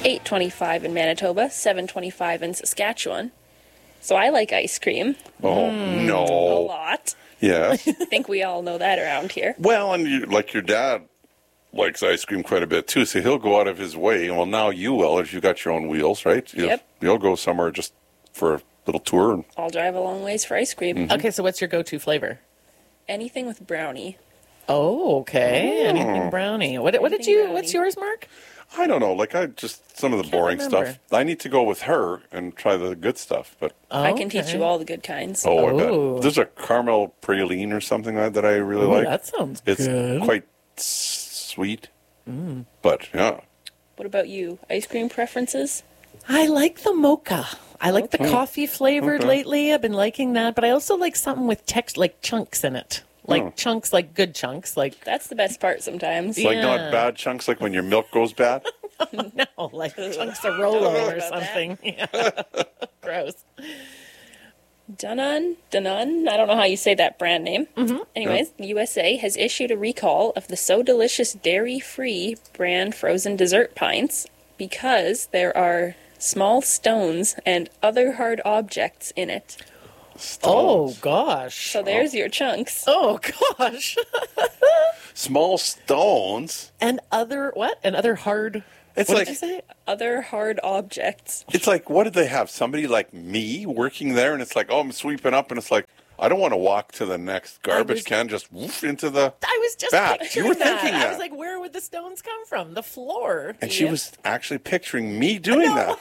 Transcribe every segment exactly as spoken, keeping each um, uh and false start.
eight twenty-five in Manitoba, seven twenty-five in Saskatchewan. So I like ice cream. Oh, mm, no. A lot. Yeah. I think we all know that around here. Well, and you, like your dad likes ice cream quite a bit too, so he'll go out of his way. Well, now you will, if you got your own wheels, right? You'll, Yep. You'll go somewhere just for a little tour. And, I'll drive a long ways for ice cream. Mm-hmm. Okay, so what's your go-to flavor? Anything with brownie. Oh, okay. Oh. Anything brownie. What, what did Anything you? brownie. What's yours, Mark? I don't know, like I just, some of the Can't boring remember. stuff. I need to go with her and try the good stuff, but... Oh, I can teach okay. you all the good kinds. Oh, I Oh. bet. There's a caramel praline or something like that I really Ooh, like. that sounds it's good. quite s- sweet, mm. but yeah. What about you? Ice cream preferences? I like the mocha. I like the Okay. coffee flavored Okay. lately. I've been liking that, but I also like something with text, like chunks in it, like Oh. chunks, like good chunks, like That's the best part sometimes. Yeah. Like not bad chunks, like when your milk goes bad. no, like chunks of Rolo or about that. something. Yeah. Gross. Danone, Danone, I don't know how you say that brand name. Mm-hmm. Anyways, the U S A has issued a recall of the So Delicious dairy-free brand frozen dessert pints because there are small stones and other hard objects in it. Oh Stones. gosh. So there's your chunks. Oh gosh. Small stones. And other what? And other hard. It's what like did you say? Other hard objects. it's like what did they have? Somebody like me working there, and it's like, oh, I'm sweeping up, and it's like I don't want to walk to the next garbage was- can, just woof into the. I was just Back. picturing You were that. thinking I was that. like, where would the stones come from? The floor. And she Yep. was actually picturing me doing that.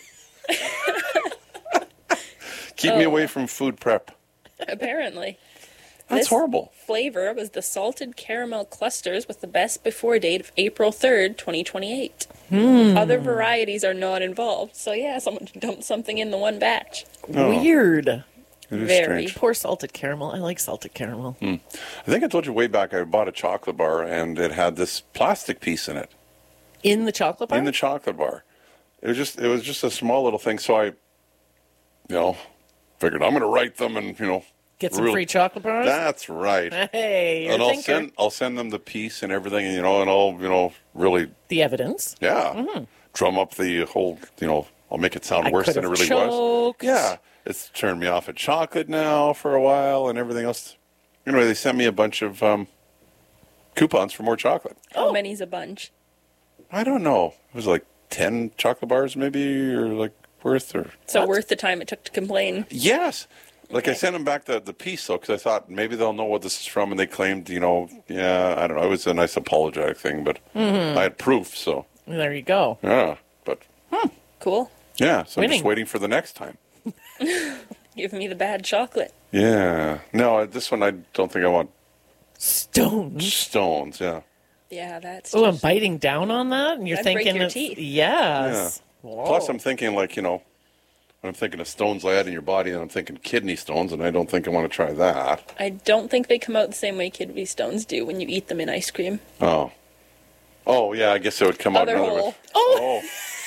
Keep me Oh. away from food prep. Apparently. That's This horrible. flavor was the salted caramel clusters with the best before date of April third, twenty twenty-eight. Hmm. Other varieties are not involved. So yeah, someone dumped something in the one batch. Oh. Weird. It is Very. strange. Poor salted caramel. I like salted caramel. I think I told you way back I bought a chocolate bar and it had this plastic piece in it. In the chocolate bar? In the chocolate bar. It was just it was just a small little thing, so I you know, figured I'm gonna write them and you know Get some real- free chocolate bars? That's right. Hey, you're And a I'll thinker. send I'll send them the piece and everything, and you know, and I'll you know really The evidence. yeah drum up the whole you know I'll make it sound I worse could than it have really choked. was. Yeah, it's turned me off at chocolate now for a while and everything else. Anyway, they sent me a bunch of um, coupons for more chocolate. How Oh. many's a bunch? I don't know. It was like ten chocolate bars maybe, or like worth or So What? worth the time it took to complain. yes. Like I Okay. sent them back the, the piece though, because I thought maybe they'll know what this is from, and they claimed, you know, yeah, I don't know. It was a nice apologetic thing, but Mm-hmm. I had proof, so There you go. yeah. But Cool. yeah, so I'm Winning. just waiting for the next time. Give me the bad chocolate. Yeah, no, this one I don't think I want Stones. stones. Yeah, Yeah, that's Oh, I'm just- biting down on that, and you're That'd break thinking, your it's- teeth. yes. Whoa. Plus, I'm thinking like you know, when I'm thinking of stones I had in your body, and I'm thinking kidney stones, and I don't think I want to try that. I don't think they come out the same way kidney stones do when you eat them in ice cream. Oh, oh yeah, I guess it would come out Other another hole. way. Oh,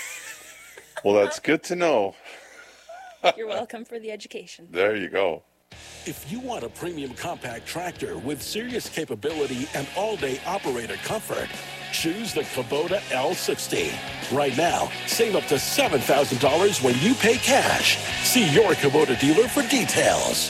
well, that's good to know. You're welcome for the education. There you go. If you want a premium compact tractor with serious capability and all-day operator comfort, choose the Kubota L sixty. Right now, save up to seven thousand dollars when you pay cash. See your Kubota dealer for details.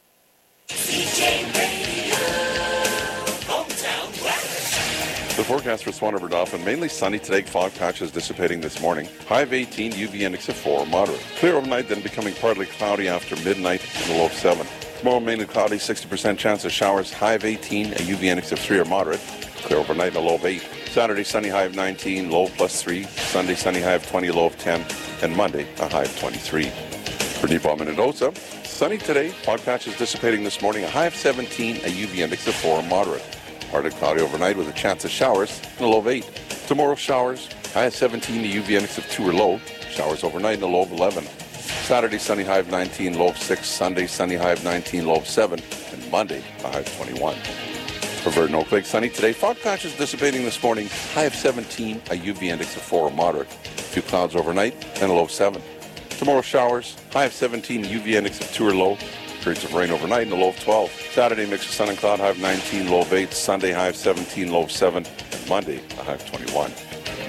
The forecast for Swan River Dauphin, mainly sunny today, fog patches dissipating this morning. High of eighteen, U V index of four, moderate. Clear overnight, then becoming partly cloudy after midnight and a low of seven. Tomorrow, mainly cloudy, sixty percent chance of showers, high of eighteen, a U V index of three or moderate. Clear overnight and a low of eight. Saturday, sunny, high of nineteen, low plus three. Sunday, sunny, high of twenty, low of ten. And Monday, a high of twenty-three. For Deep Mendoza, sunny today, fog patches dissipating this morning, a high of seventeen, a U V index of four, moderate. Partly cloudy overnight with a chance of showers and a low of eight. Tomorrow, showers, high of seventeen, a U V index of two or low. Showers overnight and a low of eleven. Saturday, sunny, high of nineteen, low of six. Sunday, sunny, high of nineteen, low of seven. And Monday, a high of twenty-one. For Verdon Oak Lake, sunny today. Fog patches dissipating this morning. High of seventeen, a U V index of four or moderate. A few clouds overnight and a low of seven. Tomorrow, showers. High of seventeen, U V index of two or low. Periods of rain overnight and a low of twelve. Saturday, mix of sun and cloud, high of nineteen, low of eight. Sunday, high of seventeen, low of seven. And Monday, a high of twenty-one.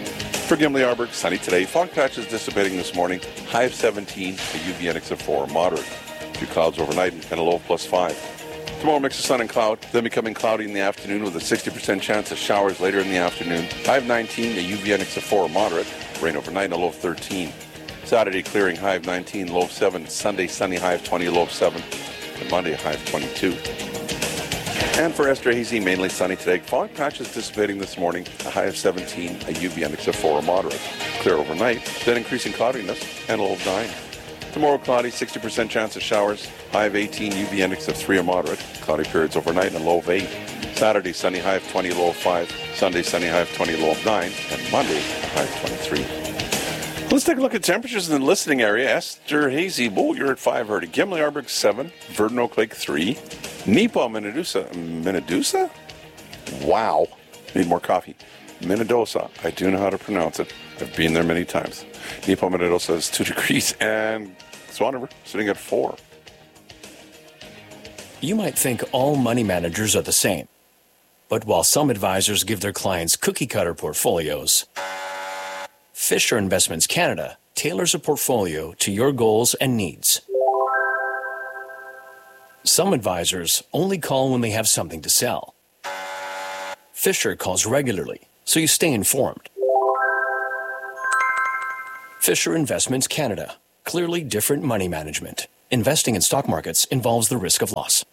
For Gimli Arborg, sunny today. Fog patches dissipating this morning. High of seventeen, a U V index of four, moderate. A few clouds overnight and a low of plus five. Tomorrow, mix of sun and cloud, then becoming cloudy in the afternoon with a sixty percent chance of showers later in the afternoon. High of nineteen, a U V index of four, moderate. Rain overnight and a low of thirteen. Saturday, clearing, high of nineteen, low of seven. Sunday, sunny, high of twenty, low of seven. And Monday, high of twenty-two. And for Esterhazy, mainly sunny today. Fog patches dissipating this morning. A high of seventeen, a U V index of four, moderate. Clear overnight, then increasing cloudiness and a low of nine. Tomorrow, cloudy, sixty percent chance of showers. High of eighteen, U V index of three or moderate. Cloudy periods overnight and a low of eight. Saturday, sunny, high of twenty, low of five. Sunday, sunny, high of twenty, low of nine. And Monday, a high of twenty-three. Let's take a look at temperatures in the listening area. Esterhazy, Bull, you're at five already. Gimli Arborg, seven. Verdon Oak Lake, three. Neepaw, Minnedosa. Minnedosa? Wow. Need more coffee. Minnedosa. I do know how to pronounce it. I've been there many times. Neepaw, Minnedosa is two degrees. And Swan River sitting at four. You might think all money managers are the same. But while some advisors give their clients cookie-cutter portfolios, Fisher Investments Canada tailors a portfolio to your goals and needs. Some advisors only call when they have something to sell. Fisher calls regularly, so you stay informed. Fisher Investments Canada. Clearly different money management. Investing in stock markets involves the risk of loss.